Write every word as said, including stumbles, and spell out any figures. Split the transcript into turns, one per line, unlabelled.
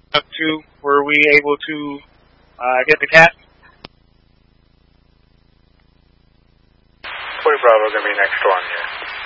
Up to, were we able to uh, get the cat?
Boy Bravo going to be next one, yeah.